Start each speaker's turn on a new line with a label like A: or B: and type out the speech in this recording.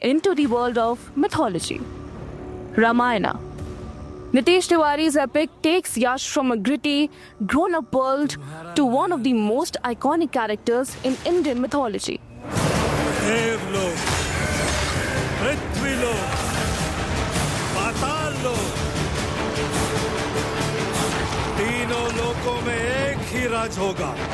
A: into the world of mythology. Ramayana. Nitesh Tiwari's epic takes Yash from a gritty, grown-up world to one of the most iconic characters in Indian mythology.
B: देवलोक, पृथ्वीलोक, पाताललोक, तीनों लोकों में एक ही राज होगा.